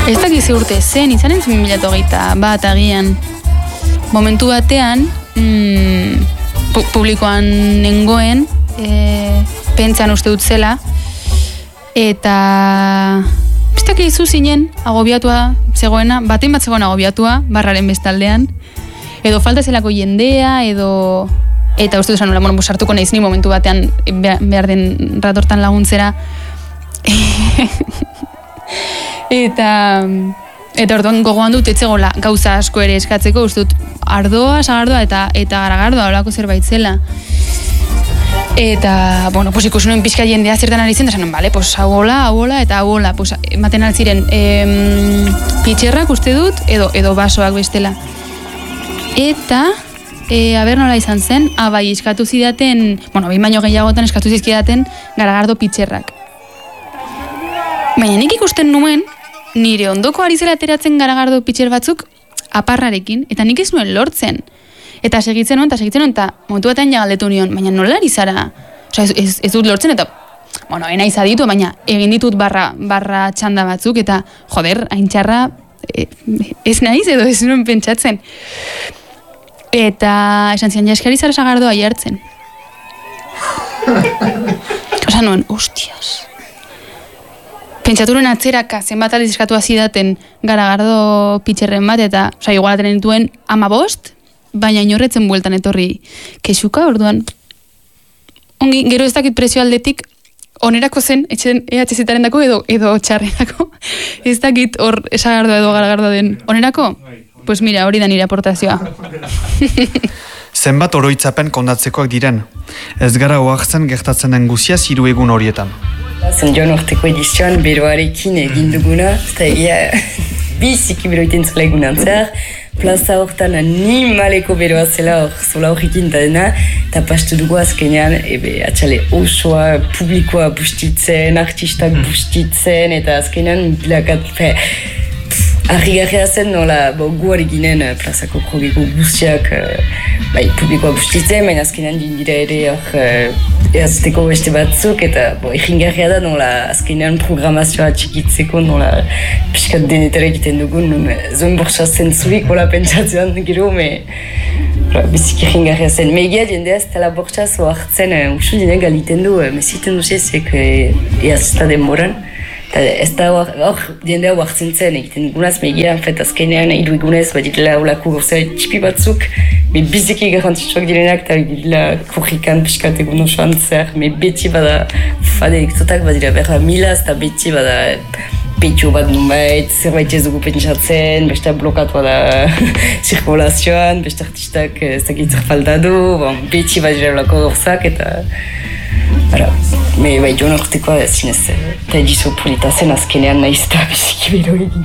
Ez dakiz urte zen, izanen 2021 agian. Momentu batean, publikoan nengoen, pentsan uste dut zela, eta pistak izu zinen agobiatua zegoena, baten bat zegoen agobiatua, barraren bestaldean, edo falta zelako jendea, edo... Eta uste duzan, bueno, sartuko naiz ni momentu batean behar den ratortan laguntzera. Eta orduan gogoan dut etzegola gauza asko ere eskatzeko, uste dut ardoa, sagardoa eta garagardoa olako zerbait zela. Eta, bueno, pues ikusunuen pixka jendea zertan ari zen, da zanen, bale, pues hau hola, eta hau hola, pues ematen altziren pitxerrak uste dut, edo basoak bestela. Eta... aber nola izan zen, bai, eskatu zidaten, bueno, behin baino gehiagotan eskatu zizkidaten garagardo pitxerrak. Baina nik ikusten nuen, nire ondoko ari zela ateratzen garagardo pitxer batzuk aparrarekin, eta nik ez nuen lortzen. Eta segitzen nuen, eta momentu batean jagaldetu nion, baina nola ari zara? Osa, ez dut lortzen, eta, bueno, ena izaditu, baina egin ditut barra txanda batzuk, eta, joder, hain txarra, ez naiz edo ez nuen pentsatzen. Eta esan zian, jaskari zara sagardoa jartzen. Osa nuen, hostias. Pentsaturen atzeraka zenbat aldiz eskatu azidaten garagardo pitxerren bat, eta osa, igualaten dituen 15, baina inorretzen bueltan etorri kexuka, orduan. Ongi, gero ez dakit prezio aldetik, onerako zen, EHZ-aren dako edo txarrenako. Ez dakit hor sagardoa edo garagardoa den onerako? Pues mira, hori da nire aportazioa. Zenbat oroitzapen kondatzekoak diren. Ez gara oaxtzen gertatzen den guzia 3 egun horietan. Zen joan urteko edizioan beroarekin egin duguna, eta egia biziki beroiten zela egunan zer, plaza horretan animaleko beroa zela zola horrekin da dena, eta pastu dugu azkenean, atxale osoa, publikoa bustitzen, artistak bustitzen, eta azkenean bilakat, argigarria zen nola guari ginen plazako krogiko guztiak publikoa bustitzen, baina azkenean dindira ere erazteko beste batzuk, eta egingarria da nola azkenean programazioa txikitzeko nola piskat denetara egiten dugun, zoen borsa zentzurik hola pentsatzean gero, biziki egingarria zen. Egia jendea ez tala borsa zo hartzen, usu dine galiten du, mesiten duzezek eazta denboran. Ez da hor jendea huartzen zen egiten dugunaz, megia, azkenean hiru egunez, ditela olako gauza txipi batzuk, biziki garrantzitsuak direnak, eta dila kurrikan piskat egun osoan zer, beti bada, ekzotak badira berra milaz, eta beti bada petio bat nunbait, zerbait ez dugu pentsatzen, beste blokatua da zirkulazioan, beste artistak zakitzer falta du, beti badira olako gauzak, eta... Bai, joan ortekoa zinez, eta edizo polita zen azkenean nahiz eta biziki bero egin.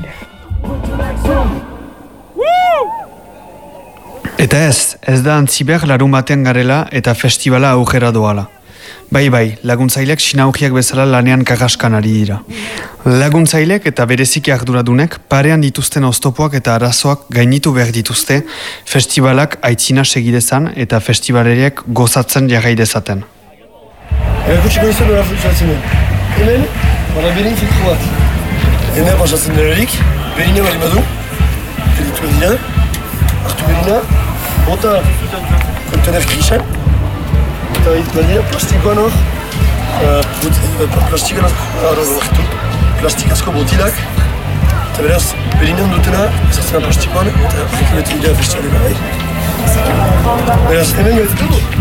Eta ez da antziber larun batean garela eta festivala aurrera doala. Bai, laguntzaileak sinaugiak bezala lanean kagaskan ari dira. Laguntzaileak eta bereziki arduradunek parean dituzten oztopoak eta arazoak gainitu behar dituzte festivalak aitzina segidezan eta festivaleriek gozatzen jarrai dezaten. Erakutsiko izan nola frustratzen den. Hemen, bada berin filtro bat. Hemen pasatzen delarik, berina bali badu, editu dira, hartu berina, bota kontener krisan, eta badira plastikoan hor, plastik asko botilak, eta beraz, berinan dutena, ezatzen plastikoan, eta horrekin dira festivalera bai. Beraz, hemen gaitik.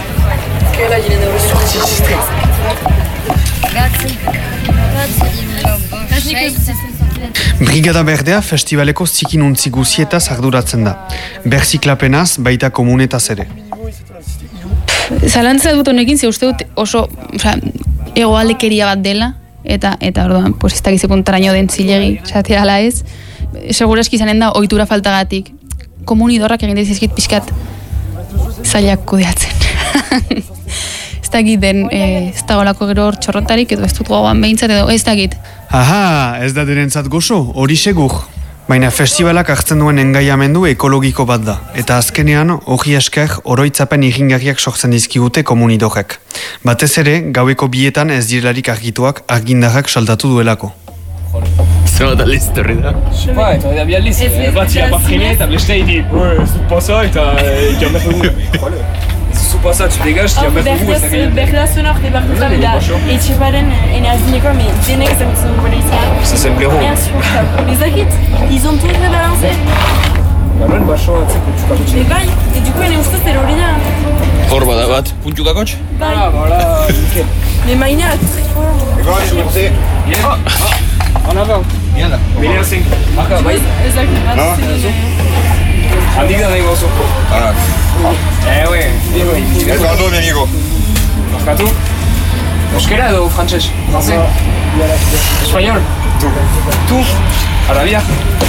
Brigada Berdea festivaleko zikinuntzi guzietaz arduratzen da. Berziklapenaz baita komunetaz ere. Zalantza dut honekin, ze uste dut oso egoalekeria bat dela, eta orduan, ez dakize kontraino den zilegi, esatea ala ez. Segurazki izanen da ohitura faltagatik. Komunidorrak egin dizizkit pixkat zailak kudeatzen. Ez dakiten, ez dagolako gero hor txorrotarik, edo ez dut gogoan behintzat, edo ez dakit. Aha, ez da direntzat gozo, hori segur. Baina festivalak hartzen duen engaiamendu ekologiko bat da, eta azkenean hori esker oroitzapen iringarriak sortzen dizkigute komunidorek. Batez ere, gaueko bietan ez direlarik argituak argindarrak saldatu duelako. Zer bat aldiz torri da? Sepa, eta da bi aldiz, bat zira parkine eta bleste iti, ez dut pasa eta jan behar dugu. Ez dut pasa, tu dégage, jan behar dugu. Berda sonor débarquera da etxeparen energinekoa, mais denek ezagutzen dugu izan. Ça c'est blaireau. Insupportable. Les akit, ils ont tout rebalancé. Nuen baso atzeko txukatutxe. Et bai, et du coup, ene ustez hori da. Hor bada bat, puntu kakotx? Bai. Ah, voilà, nickel. Mais Maïna a très fort. En avant. Yala. Bilean zen. Marka, bai. Ezakit bat. Handik da nahi gozo. Ah. Oui. Ez bado, mi amigo. Markatu. Euskera edo frantxez? Francés. Español. Tu. Arabia.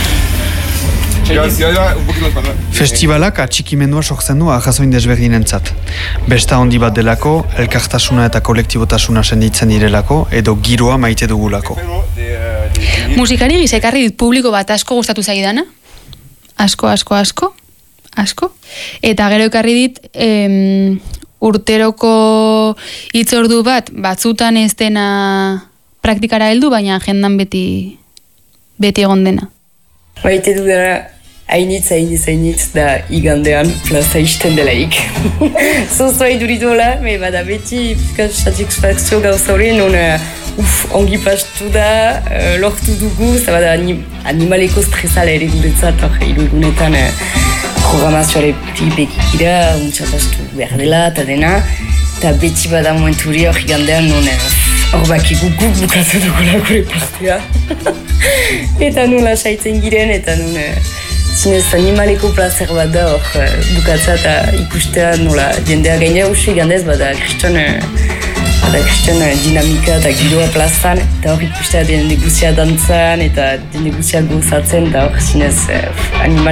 Festivalak atxikimendua sortzen du ahazoin desberdinentzat. Besta handi bat delako, elkartasuna eta kolektibotasuna senditzen direlako, edo giroa maite dugulako. Musikari gizekarri dit publiko bat asko gustatu zaidana. Asko. Eta gero ekarri dit urteroko hitzordu batzutan ez dena praktikara heldu, baina agendan beti egon dena. Maite dudana hainitz da igandean plaza isten delaik. Zozoa iduritu hola, bada beti pizkat satisfakzio gauza hori, non ongi pastu da, lortu dugu, bada animaleko stresala ere guretzat, hiru egunetan programazioare bekikira, untsa pastu behar dela eta dena, eta beti bada momentu hori hor igandean, non hor bakigu guk bukatu dugula gure partea. Eta nola saitzen giren, eta nun zinez animaleko plazer bat da hor bukatza eta ikustea nola jendea gainera uste gandez bada kriston dinamika eta giroa plazan, eta hor ikustea dende guzia dantzan eta dende guzia gozatzen, eta hor zinez animal